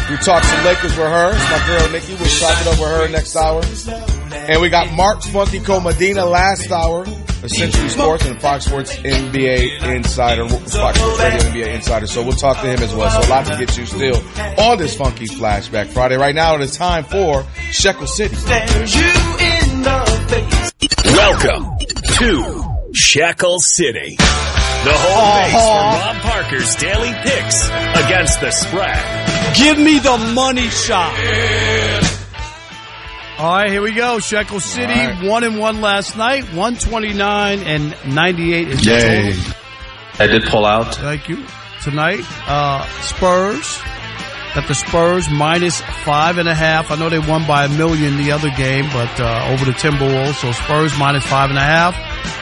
We talked some Lakers with her. My girl Nikki. We'll talk it up with her next hour. And we got Mark Funky Co-Medina last hour of Century Sports and Fox Sports NBA Insider, Fox Sports Radio NBA Insider. So we'll talk to him as well. So a lot to get you still on this funky Flashback Friday. Right now it is time for Shekel City. Welcome to Shekel City, the home base for Rob Parker's daily picks against the spread. Give me the money shot. All right, here we go. Shekel City, 1-1 last night, 129-98 is the total. I did pull out. Thank you. Tonight, Spurs. Got the Spurs minus 5.5. I know they won by 1 million the other game, but over the Timberwolves. So Spurs minus 5.5.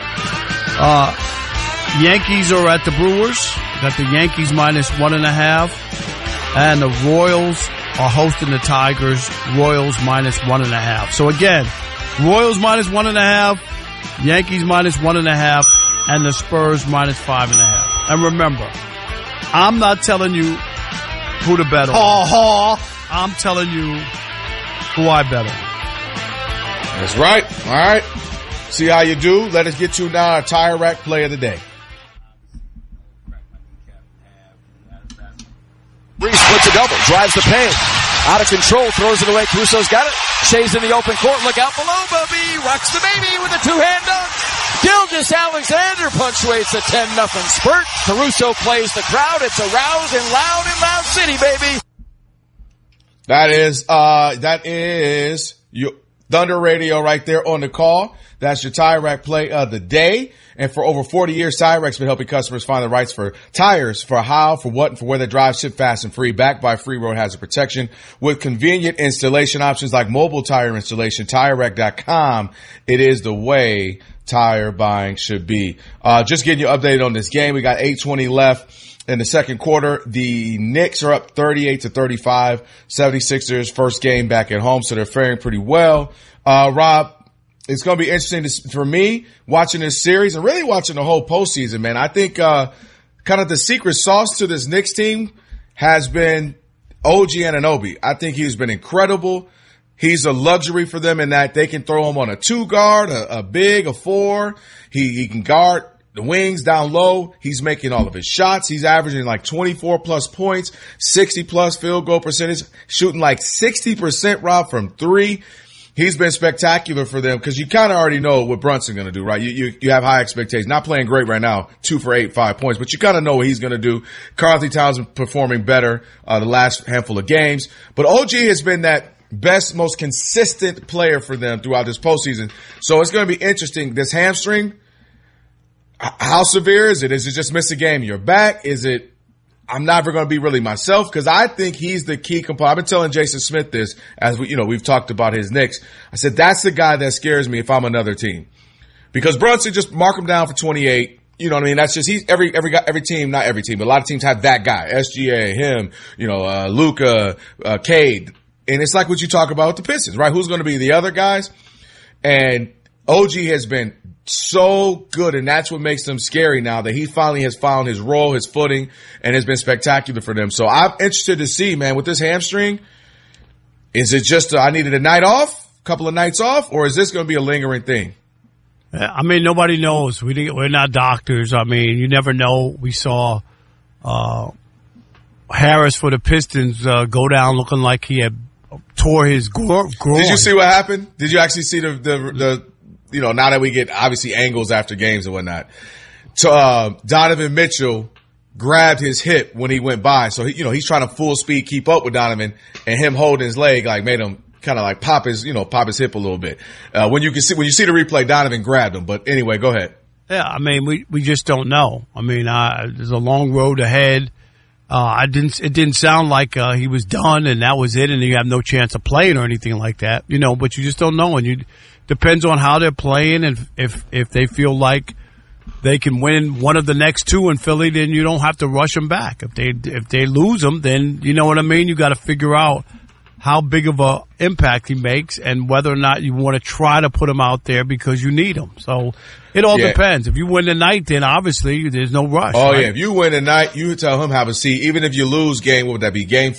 Yankees are at the Brewers. Got the Yankees minus 1.5. And the Royals are hosting the Tigers. Royals minus 1.5. So again, Royals minus 1.5, Yankees minus 1.5, and the Spurs minus 5.5. And remember, I'm not telling you who to bet on. I'm telling you who I bet on. That's right. All right. See how you do. Let us get to now our Tire Rack play of the day. Reese splits a double, drives the paint. Out of control, throws it away. Caruso's got it. Shay's in the open court. Look out below, Bobby. Rocks the baby with a two-hand dunk. Gilgeous Alexander punctuates a 10-0 spurt. Caruso plays the crowd. It's aroused and loud city, baby. That is your Thunder Radio right there on the call. That's your Tire Rack play of the day. And for over 40 years, Tire Rack's been helping customers find the rights for tires, for how, for what, and for where they drive, ship fast and free, backed by free road hazard protection with convenient installation options like mobile tire installation. TireRack.com. It is the way tire buying should be. Just getting you updated on this game. We got 8:20 left in the second quarter. The Knicks are up 38-35. 76ers first game back at home, so they're faring pretty well. Rob, it's going to be interesting for me watching this series and really watching the whole postseason, man. I think kind of the secret sauce to this Knicks team has been OG Anunoby. I think he's been incredible. He's a luxury for them in that they can throw him on a 2-guard, a big, a 4. He can guard the wings down low. He's making all of his shots. He's averaging like 24-plus points, 60-plus field goal percentage, shooting like 60%, Rob, from 3. He's been spectacular for them because you kind of already know what Brunson's going to do, right? You have high expectations. Not playing great right now, 2 for 8, 5 points, but you kind of know what he's going to do. Karl-Anthony Towns performing better the last handful of games. But OG has been that best, most consistent player for them throughout this postseason. So it's going to be interesting. This hamstring, how severe is it? Is it just miss a game? You're back? Is it I'm never going to be really myself? Because I think he's the key component. I've been telling Jason Smith this as we've talked about his Knicks. I said, that's the guy that scares me if I'm another team. Because Brunson, just mark him down for 28. You know what I mean? That's just, he's every team, not every team, but a lot of teams have that guy. SGA, him, Luka, Cade. And it's like what you talk about with the Pistons, right? Who's going to be the other guys? And OG has been so good, and that's what makes them scary now, that he finally has found his role, his footing, and has been spectacular for them. So I'm interested to see, man, with this hamstring, is it just I needed a night off, a couple of nights off, or is this going to be a lingering thing? I mean, nobody knows. We're not doctors. I mean, you never know. We saw Harris for the Pistons go down looking like he had tore his groin. Did you see what happened? Did you actually see the now that we get obviously angles after games and whatnot? So, Donovan Mitchell grabbed his hip when he went by. So, he's trying to full speed keep up with Donovan, and him holding his leg made him kind of pop his hip a little bit. When you see the replay, Donovan grabbed him. But anyway, go ahead. Yeah, I mean, we just don't know. I mean, there's a long road ahead. It didn't sound like he was done and that was it, and you have no chance of playing or anything like that, but you just don't know. And depends on how they're playing, and if they feel like they can win one of the next two in Philly, then you don't have to rush them back. If they lose them, then you know what I mean? You got to figure out how big of a impact he makes and whether or not you want to try to put him out there because you need him. So it all depends. If you win the night, then obviously there's no rush. Oh, right? yeah. If you win the night, you tell him have a seat. Even if you lose game, what would that be? Game